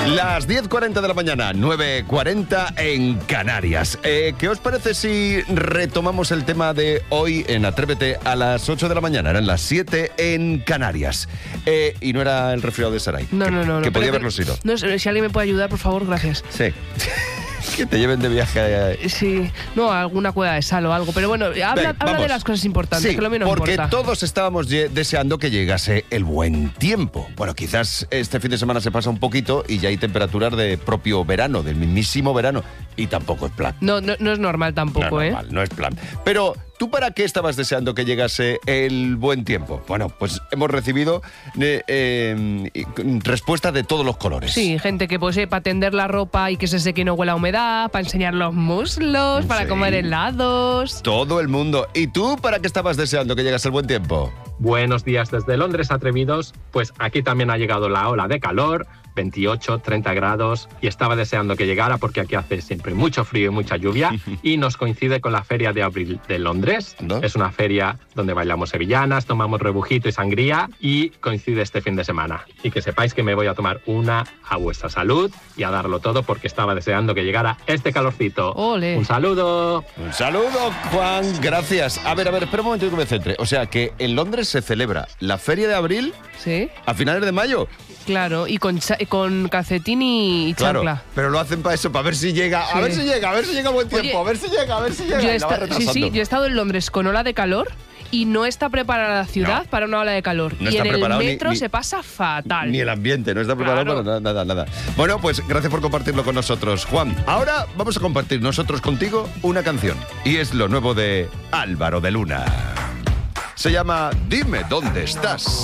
Las 10:40 de la mañana, 9:40 en Canarias. ¿Qué os parece si retomamos el tema de hoy en Atrévete a las 8 de la mañana? Eran las 7 en Canarias. Y no era el resfriado de Saray. No. Que podía haberlo sido. No, si alguien me puede ayudar, por favor, gracias. Sí. Que te lleven de viaje. Sí, no, a alguna cueva de sal o algo. Pero bueno, habla de las cosas importantes, sí, que lo menos porque importa. todos estábamos deseando que llegase el buen tiempo. Bueno, quizás este fin de semana se pasa un poquito y ya hay temperaturas de propio verano, del mismísimo verano. Y tampoco es plan. No es normal tampoco, no es normal, no es plan. Pero, ¿tú para qué estabas deseando que llegase el buen tiempo? Bueno, pues hemos recibido respuestas de todos los colores. Sí, gente que posee para tender la ropa y que se seque y no huela a humedad, para enseñar los muslos, para comer helados. Todo el mundo. ¿Y tú para qué estabas deseando que llegase el buen tiempo? Buenos días desde Londres, atrevidos. Pues aquí también ha llegado la ola de calor, 28, 30 grados, y estaba deseando que llegara porque aquí hace siempre mucho frío y mucha lluvia, y nos coincide con la Feria de Abril de Londres. ¿No? Es una feria donde bailamos sevillanas, tomamos rebujito y sangría, y coincide este fin de semana. Y que sepáis que me voy a tomar una a vuestra salud y a darlo todo porque estaba deseando que llegara este calorcito. ¡Ole! ¡Un saludo! Un saludo, Juan, gracias. A ver, espera un momento que me centre. O sea, que en Londres se celebra la Feria de Abril Sí, a finales de mayo. claro, y con calcetín y Claro, chancla. pero lo hacen para eso, para ver si llega, Sí. a ver si llega buen tiempo, Oye, a ver si llega. Yo y he la va yo retrasando. he estado en Londres con ola de calor y no está preparada la ciudad para una ola de calor. No y está en el preparado metro ni- se pasa fatal. Ni el ambiente, no está preparado Claro. para nada. Bueno, pues gracias por compartirlo con nosotros, Juan. Ahora vamos a compartir nosotros contigo una canción. Y es lo nuevo de Álvaro de Luna. Se llama Dime dónde estás.